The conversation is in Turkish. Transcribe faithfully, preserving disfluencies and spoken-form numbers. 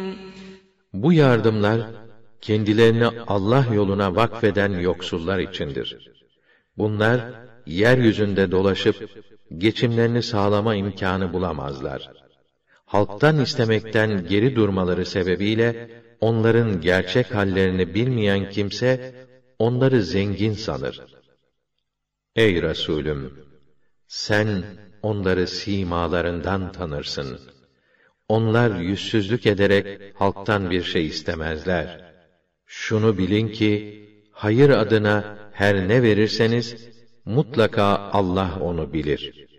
Bu yardımlar, kendilerini Allah yoluna vakfeden yoksullar içindir. Bunlar, yeryüzünde dolaşıp, geçimlerini sağlama imkânı bulamazlar. Halktan istemekten geri durmaları sebebiyle, onların gerçek hallerini bilmeyen kimse, onları zengin sanır. Ey Resulüm! Sen, onları sîmalarından tanırsın. Onlar yüzsüzlük ederek, halktan bir şey istemezler. Şunu bilin ki, hayır adına her ne verirseniz, mutlaka Allah onu bilir.